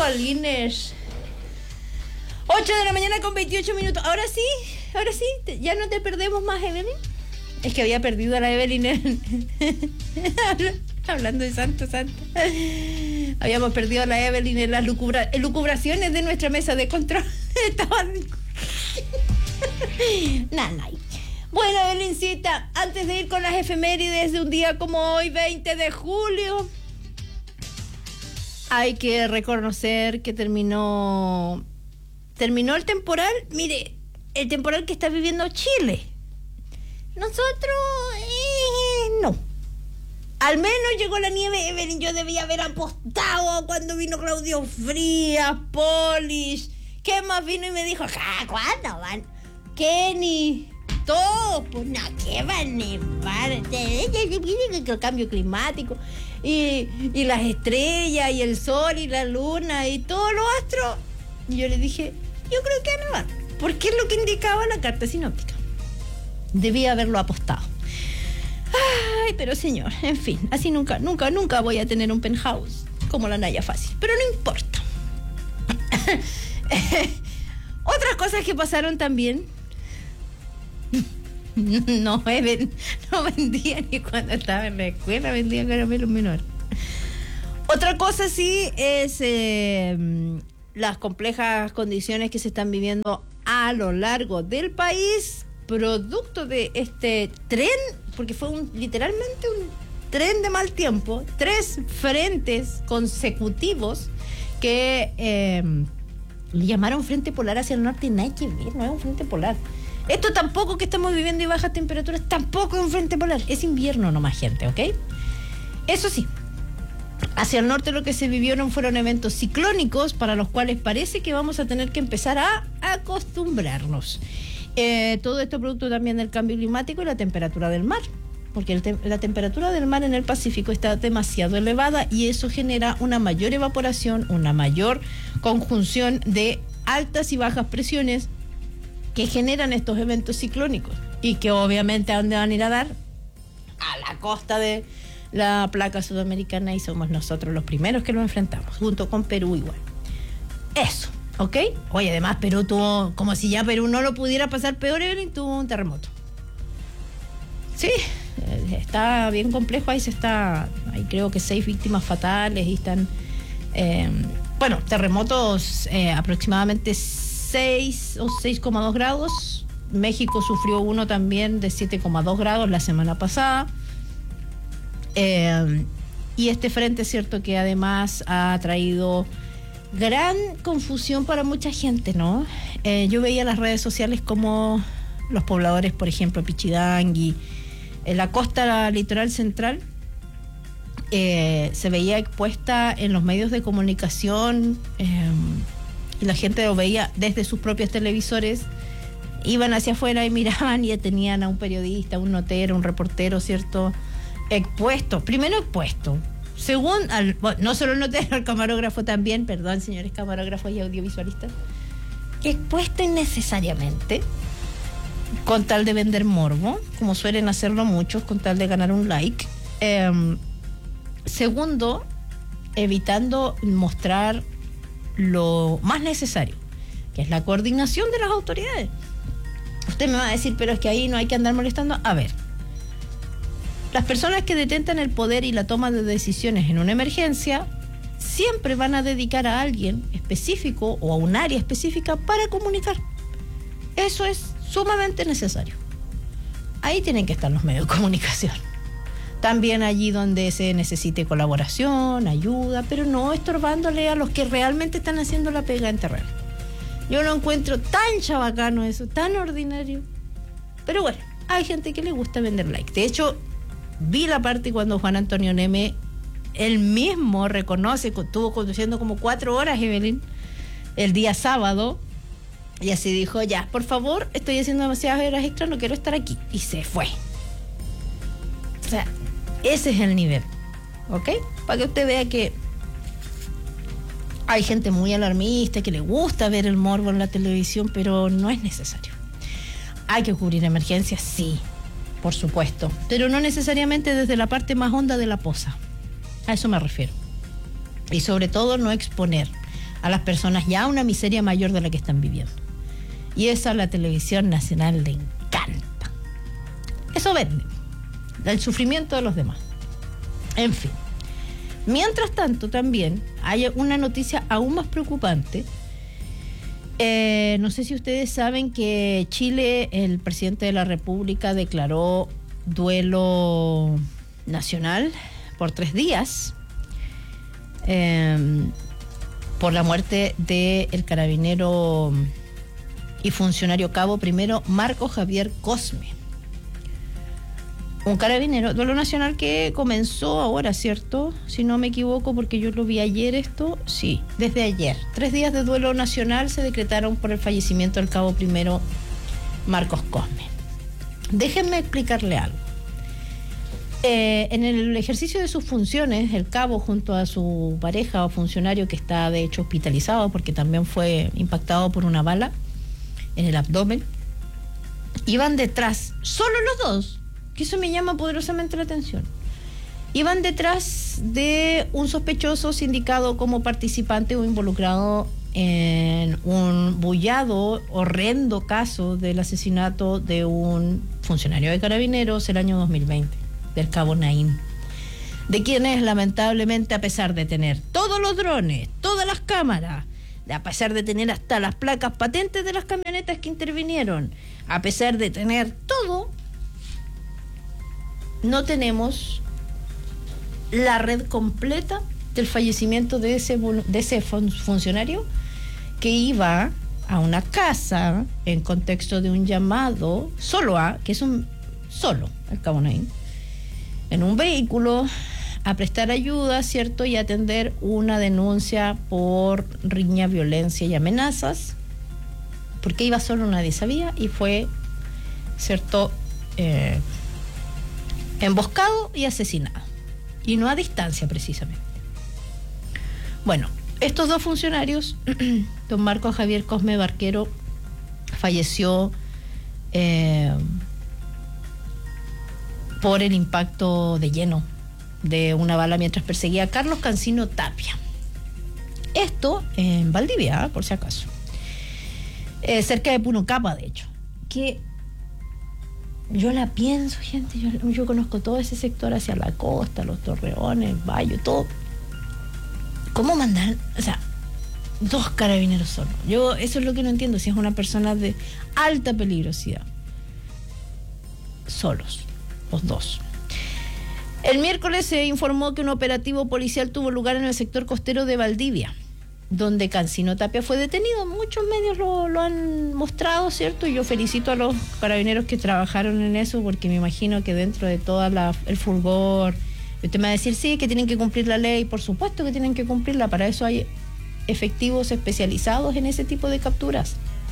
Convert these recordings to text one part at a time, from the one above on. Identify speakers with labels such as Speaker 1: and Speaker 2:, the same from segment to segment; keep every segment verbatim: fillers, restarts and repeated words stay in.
Speaker 1: Jolines. ocho de la mañana con veintiocho minutos. Ahora sí, ahora sí, te, ya no te perdemos más, Evelyn. Es que había perdido a la Evelyn en... hablando de santo, santo. Habíamos perdido a la Evelyn en las lucubra... lucubraciones de nuestra mesa de control. Estaban... Nanay. Bueno, Evelyncita, antes de ir con las efemérides de un día como hoy, veinte de julio, hay que reconocer que terminó terminó el temporal. Mire, el temporal que está viviendo Chile. Nosotros, eh, no. Al menos llegó la nieve, Evelyn. Yo debía haber apostado cuando vino Claudio Frías, Polish. ¿Qué más vino y me dijo? Ja, ¿cuándo van? Kenny, todo, pues no, ¿qué va a nevar? El cambio climático y, y las estrellas y el sol y la luna y todos los astros. Y yo le dije, yo creo que va a nevar, porque es lo que indicaba la carta sinóptica. Debía haberlo apostado. Ay, pero señor, en fin, así nunca, nunca, nunca voy a tener un penthouse como la Naya Fácil, pero no importa. Otras cosas que pasaron también. No, ven, no vendía ni cuando estaba en la escuela, vendía caramelos menores. Otra cosa sí es eh, las complejas condiciones que se están viviendo a lo largo del país, producto de este tren, porque fue un, literalmente un tren de mal tiempo, tres frentes consecutivos que eh, le llamaron frente polar hacia el norte y nada que ver, no es un frente polar. Esto tampoco que estamos viviendo y bajas temperaturas, tampoco es un frente polar, es invierno nomás, gente, ¿ok? Eso sí, hacia el norte lo que se vivieron fueron eventos ciclónicos para los cuales parece que vamos a tener que empezar a acostumbrarnos. Eh, todo esto producto también del cambio climático y la temperatura del mar, porque el te- la temperatura del mar en el Pacífico está demasiado elevada y eso genera una mayor evaporación, una mayor conjunción de altas y bajas presiones que generan estos eventos ciclónicos y que obviamente ¿a dónde van a ir a dar? A la costa de la placa sudamericana, y somos nosotros los primeros que lo enfrentamos, junto con Perú igual. Eso, ¿ok? Oye, además Perú tuvo, como si ya Perú no lo pudiera pasar peor, Evelyn, tuvo un terremoto. Sí, está bien complejo, ahí se está, hay creo que seis víctimas fatales y están, eh, bueno, terremotos eh, aproximadamente seis o seis coma dos grados. México sufrió uno también de siete coma dos grados la semana pasada. Eh, y este frente es cierto que además ha traído gran confusión para mucha gente, ¿no? Eh, yo veía en las redes sociales como los pobladores, por ejemplo, Pichidangui, en la costa litoral central, eh, se veía expuesta en los medios de comunicación, eh, y la gente lo veía desde sus propios televisores, iban hacia afuera y miraban y tenían a un periodista, un notero, un reportero, ¿cierto?, expuesto, primero expuesto, según, al, bueno, no solo el notero, el camarógrafo también, perdón señores camarógrafos y audiovisualistas, expuesto innecesariamente, con tal de vender morbo, como suelen hacerlo muchos, con tal de ganar un like. Eh, segundo, evitando mostrar lo más necesario, que es la coordinación de las autoridades. Usted me va a decir, pero es que ahí no hay que andar molestando. A ver, las personas que detentan el poder y la toma de decisiones en una emergencia siempre van a dedicar a alguien específico o a un área específica para comunicar. Eso es sumamente necesario. Ahí tienen que estar los medios de comunicación. También allí donde se necesite colaboración, ayuda, pero no estorbándole a los que realmente están haciendo la pega en terreno. Yo lo encuentro tan chabacano eso, tan ordinario. Pero bueno, hay gente que le gusta vender like. De hecho, vi la parte cuando Juan Antonio Neme, él mismo reconoce que estuvo conduciendo como cuatro horas, Evelyn, el día sábado, y así dijo, ya, por favor, estoy haciendo demasiadas horas extras, no quiero estar aquí. Y se fue. O sea, ese es el nivel, ¿ok? Para que usted vea que hay gente muy alarmista, que le gusta ver el morbo en la televisión, pero no es necesario. Hay que cubrir emergencias, sí, por supuesto, pero no necesariamente desde la parte más honda de la poza. A eso me refiero. Y sobre todo no exponer a las personas ya una miseria mayor de la que están viviendo. Y eso a la televisión nacional le encanta. Eso vende, el sufrimiento de los demás. En fin. Mientras tanto, también hay una noticia aún más preocupante. Eh, no sé si ustedes saben que Chile, el presidente de la República, declaró duelo nacional por tres días eh, por la muerte del carabinero y funcionario cabo primero Marco Javier Cosme. Un carabinero, duelo nacional que comenzó ahora, ¿cierto? Si no me equivoco, porque yo lo vi ayer esto. Sí, desde ayer. Tres días de duelo nacional se decretaron por el fallecimiento del cabo primero Marcos Cosme. Déjenme explicarle algo. Eh, en el ejercicio de sus funciones, el cabo junto a su pareja o funcionario que está de hecho hospitalizado porque también fue impactado por una bala en el abdomen, iban detrás, solo los dos, que eso me llama poderosamente la atención. Iban detrás de un sospechoso sindicado como participante o involucrado en un bullado, horrendo caso del asesinato de un funcionario de Carabineros el año dos mil veinte, del cabo Naín, de quienes lamentablemente, a pesar de tener todos los drones, todas las cámaras, a pesar de tener hasta las placas patentes de las camionetas que intervinieron, a pesar de tener todo, no tenemos la red completa del fallecimiento de ese, de ese funcionario que iba a una casa en contexto de un llamado solo a, que es un solo, el cabo Naín, en un vehículo a prestar ayuda, ¿cierto? Y atender una denuncia por riña, violencia y amenazas, porque iba solo, nadie sabía, y fue, ¿cierto?, eh, emboscado y asesinado, y no a distancia precisamente. Bueno, estos dos funcionarios, don Marco Javier Cosme Barquero falleció eh, por el impacto de lleno de una bala mientras perseguía a Carlos Cancino Tapia. Esto en Valdivia, ¿eh? Por si acaso, eh, cerca de Punocapa, de hecho, que yo la pienso, gente, yo, yo conozco todo ese sector hacia la costa, los Torreones, el Bayo, todo. ¿Cómo mandar, o sea, dos carabineros solos? Yo eso es lo que no entiendo, si es una persona de alta peligrosidad. Solos, los dos. El miércoles se informó que un operativo policial tuvo lugar en el sector costero de Valdivia, donde Cancino Tapia fue detenido. Muchos medios lo, lo han mostrado, ¿cierto? Y yo felicito a los carabineros que trabajaron en eso, porque me imagino que dentro de todo el fulgor, usted me va a decir, sí, que tienen que cumplir la ley. Por supuesto que tienen que cumplirla, para eso hay efectivos especializados en ese tipo de capturas,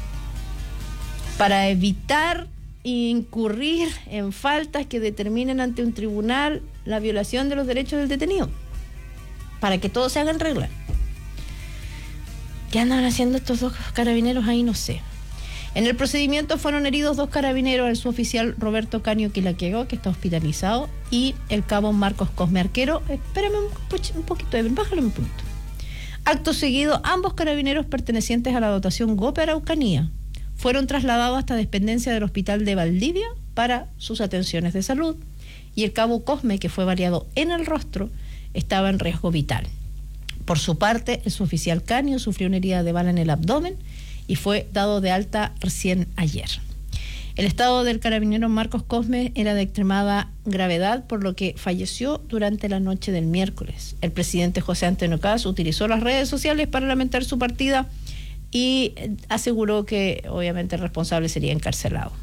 Speaker 1: para evitar incurrir en faltas que determinen ante un tribunal la violación de los derechos del detenido, para que todo se haga en regla. ¿Qué andan haciendo estos dos carabineros ahí? No sé. En el procedimiento fueron heridos dos carabineros, el suboficial Roberto Canio Quilaquego, que está hospitalizado, y el cabo Marcos Cosme Arquero. Espérame un, un poquito, bájale un punto. Acto seguido, ambos carabineros pertenecientes a la dotación GOPE Araucanía fueron trasladados hasta dependencia del hospital de Valdivia para sus atenciones de salud, y el cabo Cosme, que fue baleado en el rostro, estaba en riesgo vital. Por su parte, el suboficial Canio sufrió una herida de bala en el abdomen y fue dado de alta recién ayer. El estado del carabinero Marcos Cosme era de extremada gravedad, por lo que falleció durante la noche del miércoles. El presidente José Antonio Caz utilizó las redes sociales para lamentar su partida y aseguró que obviamente el responsable sería encarcelado.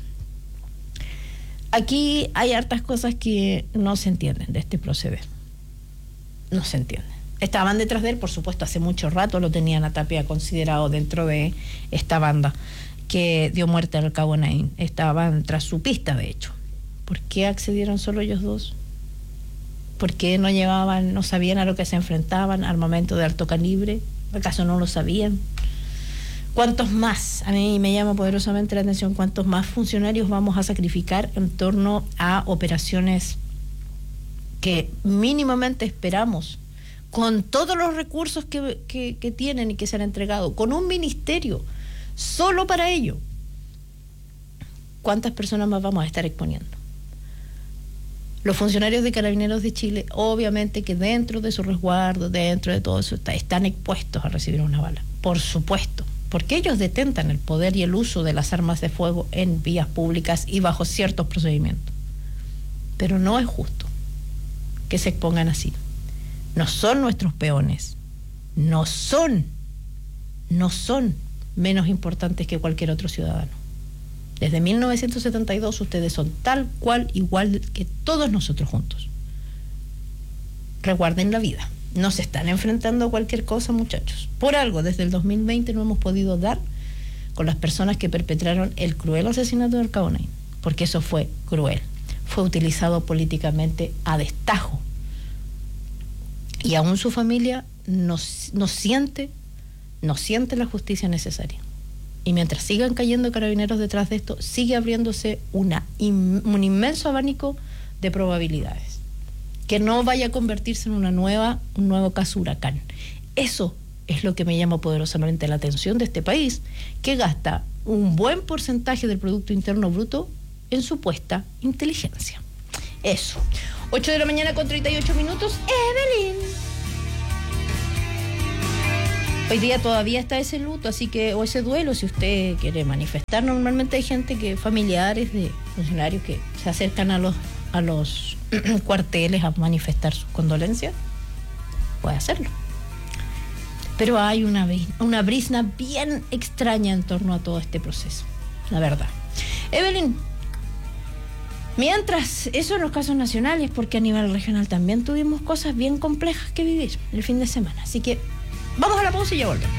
Speaker 1: Aquí hay hartas cosas que no se entienden de este proceder. No se entienden. Estaban detrás de él, por supuesto, hace mucho rato lo tenían a Tapia considerado dentro de esta banda que dio muerte al cabo Naín. Estaban tras su pista, de hecho. ¿Por qué accedieron solo ellos dos? ¿Por qué no llevaban, no sabían a lo que se enfrentaban, armamento de alto calibre? ¿Acaso no lo sabían? ¿Cuántos más? A mí me llama poderosamente la atención cuántos más funcionarios vamos a sacrificar en torno a operaciones que mínimamente esperamos con todos los recursos que, que, que tienen y que se han entregado, con un ministerio solo para ello, ¿cuántas personas más vamos a estar exponiendo? Los funcionarios de Carabineros de Chile, obviamente que dentro de su resguardo, dentro de todo eso, está, están expuestos a recibir una bala, por supuesto, porque ellos detentan el poder y el uso de las armas de fuego en vías públicas y bajo ciertos procedimientos. Pero no es justo que se expongan así. No son nuestros peones, no son, no son menos importantes que cualquier otro ciudadano. Desde mil novecientos setenta y dos ustedes son tal cual, igual que todos nosotros juntos. Resguarden la vida. No se están enfrentando a cualquier cosa, muchachos. Por algo, desde el dos mil veinte no hemos podido dar con las personas que perpetraron el cruel asesinato del Cabo Nine, porque eso fue cruel. Fue utilizado políticamente a destajo. Y aún su familia no, no siente, no siente la justicia necesaria. Y mientras sigan cayendo carabineros detrás de esto, sigue abriéndose una, un inmenso abanico de probabilidades. Que no vaya a convertirse en una nueva, un nuevo caso huracán. Eso es lo que me llama poderosamente la atención de este país, que gasta un buen porcentaje del Producto Interno Bruto en supuesta inteligencia. Eso. ocho de la mañana con treinta y ocho minutos. Evelyn. Hoy día todavía está ese luto, así que, o ese duelo, si usted quiere manifestar. Normalmente hay gente que, familiares de funcionarios que se acercan a los, a los cuarteles a manifestar sus condolencias. Puede hacerlo. Pero hay una, una brisna bien extraña en torno a todo este proceso, la verdad. Evelyn, mientras, eso en los casos nacionales, porque a nivel regional también tuvimos cosas bien complejas que vivir el fin de semana. Así que vamos a la pausa y ya volvemos.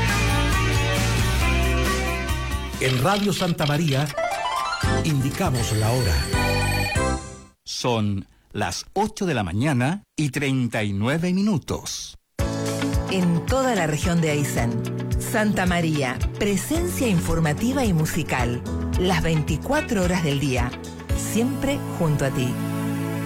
Speaker 2: En Radio Santa María indicamos la hora.
Speaker 3: Son las ocho de la mañana y treinta y nueve minutos.
Speaker 4: En toda la región de Aysén, Santa María, presencia informativa y musical, las veinticuatro horas del día, siempre junto a ti.